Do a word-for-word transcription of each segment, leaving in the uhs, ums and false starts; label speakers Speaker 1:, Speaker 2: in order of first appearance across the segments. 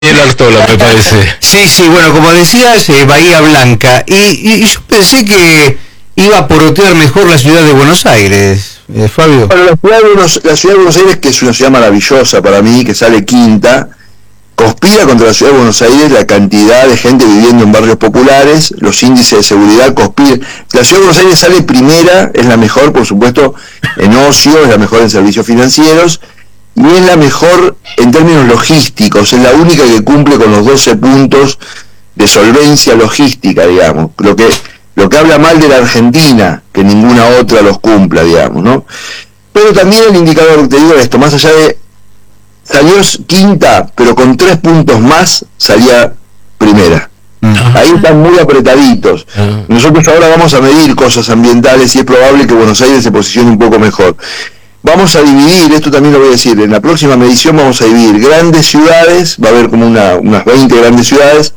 Speaker 1: El Artola, me parece.
Speaker 2: Sí, sí, bueno, como decías, eh, Bahía Blanca. Y, y, y yo pensé que iba a porotear mejor la ciudad de Buenos Aires, eh, Fabio.
Speaker 3: Bueno, la ciudad, de Buenos, la ciudad de Buenos Aires, que es una ciudad maravillosa para mí, que sale quinta, conspira contra la ciudad de Buenos Aires la cantidad de gente viviendo en barrios populares, los índices de seguridad conspiran. La ciudad de Buenos Aires sale primera, es la mejor, por supuesto, en ocio, es la mejor en servicios financieros, y es la mejor en términos logísticos, es la única que cumple con los doce puntos de solvencia logística, digamos, lo que lo que habla mal de la Argentina, que ninguna otra los cumpla, digamos, ¿no? Pero también el indicador, te digo esto, más allá de, salió quinta, pero con tres puntos más salía primera. Uh-huh. Ahí están muy apretaditos. Uh-huh. Nosotros ahora vamos a medir cosas ambientales y es probable que Buenos Aires se posicione un poco mejor. Vamos a dividir, esto también lo voy a decir, en la próxima medición vamos a dividir grandes ciudades, va a haber como una, unas veinte grandes ciudades,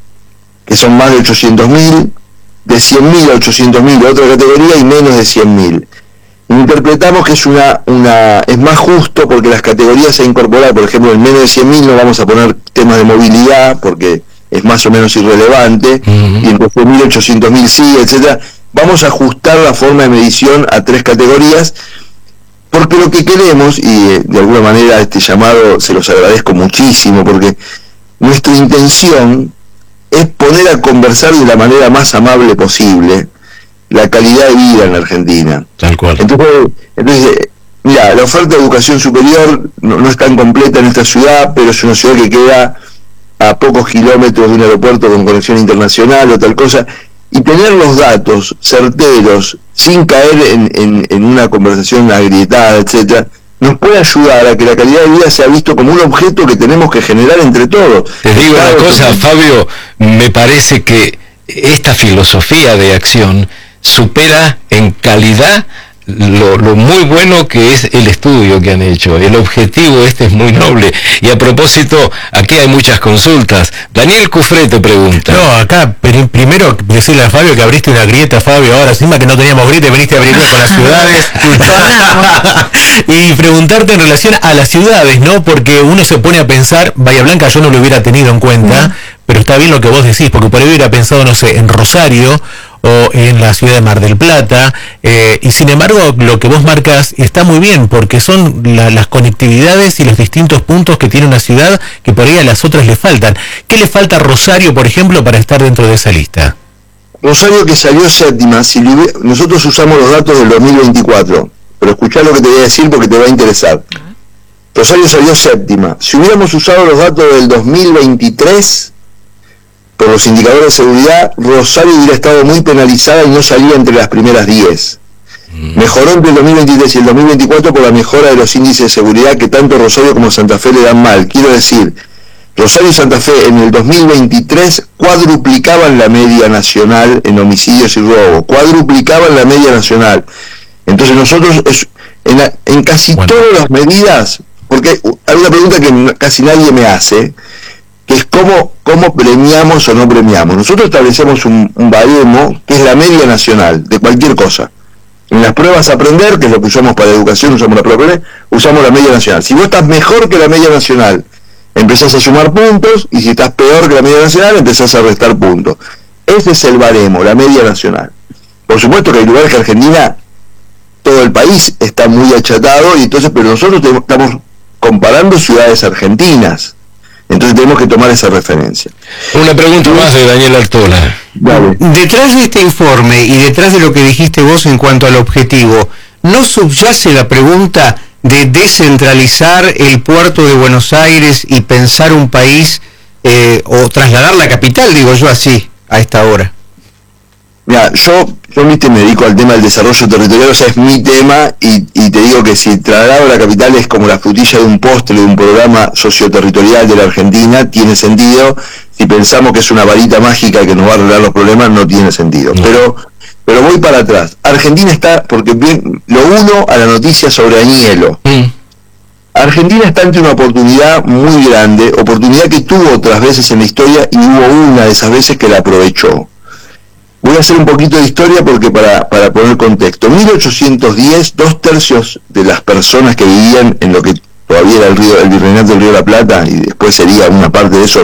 Speaker 3: que son más de ochocientos mil, de cien mil a ochocientos mil otra categoría y menos de cien mil. Interpretamos que es una, una es más justo porque las categorías se incorporan, por ejemplo, en menos de cien mil no vamos a poner temas de movilidad porque es más o menos irrelevante, uh-huh. y en doce mil, ochocientos mil sí, etcétera. Vamos a ajustar la forma de medición a tres categorías, porque lo que queremos, y eh, de alguna manera este llamado se los agradezco muchísimo, porque nuestra intención es poner a conversar de la manera más amable posible la calidad de vida en la Argentina.
Speaker 1: Tal cual.
Speaker 3: Entonces, entonces mira, la oferta de educación superior no, no es tan completa en esta ciudad, pero es una ciudad que queda a pocos kilómetros de un aeropuerto con conexión internacional o tal cosa, y tener los datos certeros, sin caer en, en, en una conversación agrietada, etcétera, nos puede ayudar a que la calidad de vida sea visto como un objeto que tenemos que generar entre todos.
Speaker 1: Te digo claro, una cosa, que... Fabio, me parece que esta filosofía de acción supera en calidad lo, lo muy bueno que es el estudio que han hecho. El objetivo este es muy noble. Y a propósito, aquí hay muchas consultas. Daniel Cufré te pregunta.
Speaker 4: No, acá pr- primero decirle a Fabio que abriste una grieta, Fabio, ahora encima que no teníamos grieta, veniste a abrir con las ciudades. Y preguntarte en relación a las ciudades, ¿no? Porque uno se pone a pensar, Bahía Blanca yo no lo hubiera tenido en cuenta, mm. pero está bien lo que vos decís, porque por ahí hubiera pensado, no sé, en Rosario o en la ciudad de Mar del Plata, eh, y sin embargo lo que vos marcas está muy bien, porque son la, las conectividades y los distintos puntos que tiene una ciudad que por ahí a las otras le faltan. ¿Qué le falta a Rosario, por ejemplo, para estar dentro de esa lista?
Speaker 3: Rosario, que salió séptima, si hubiera, nosotros usamos los datos del dos mil veinticuatro, pero escuchá lo que te voy a decir porque te va a interesar. Rosario salió séptima. Si hubiéramos usado los datos del dos mil veintitrés, por los indicadores de seguridad, Rosario hubiera estado muy penalizada y no salía entre las primeras diez. Mm. Mejoró entre el dos mil veintitrés y el dos mil veinticuatro por la mejora de los índices de seguridad que tanto Rosario como Santa Fe le dan mal. Quiero decir, Rosario y Santa Fe en el dos mil veintitrés cuadruplicaban la media nacional en homicidios y robos, cuadruplicaban la media nacional. Entonces nosotros, es, en, la, en casi bueno. todas las medidas, porque hay una pregunta que casi nadie me hace, que es cómo, cómo premiamos o no premiamos. Nosotros establecemos un, un baremo que es la media nacional de cualquier cosa. En las pruebas a aprender, que es lo que usamos para educación, usamos la prueba a aprender, usamos la media nacional. Si vos estás mejor que la media nacional, empezás a sumar puntos, y si estás peor que la media nacional, empezás a restar puntos. Ese es el baremo, la media nacional. Por supuesto que hay lugares que Argentina, todo el país está muy achatado, y entonces, pero nosotros tenemos, estamos comparando ciudades argentinas. Entonces tenemos que tomar esa referencia.
Speaker 1: Una pregunta más de Daniel Artola.
Speaker 2: Vale. Detrás de este informe y detrás de lo que dijiste vos en cuanto al objetivo, ¿no subyace la pregunta de descentralizar el puerto de Buenos Aires y pensar un país, eh, o trasladar la capital, digo yo así, a esta hora?
Speaker 3: Mira, yo, yo viste, me dedico al tema del desarrollo territorial, o sea, es mi tema, y, y te digo que si traslado la capital es como la frutilla de un postre de un programa socioterritorial de la Argentina, tiene sentido. Si pensamos que es una varita mágica que nos va a arreglar los problemas, no tiene sentido. No. Pero pero voy para atrás. Argentina está, porque bien, lo uno a la noticia sobre Añelo. Mm. Argentina está ante una oportunidad muy grande, oportunidad que tuvo otras veces en la historia, y hubo una de esas veces que la aprovechó. Voy a hacer un poquito de historia porque para, para poner contexto. En mil ochocientos diez, dos tercios de las personas que vivían en lo que todavía era el río, el virreinato del Río de la Plata, y después sería una parte de eso